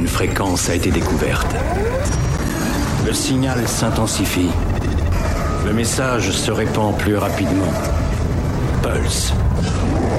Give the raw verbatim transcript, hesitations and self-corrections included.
une fréquence a été découverte. Le signal s'intensifie. Le message se répand plus rapidement. Pulse.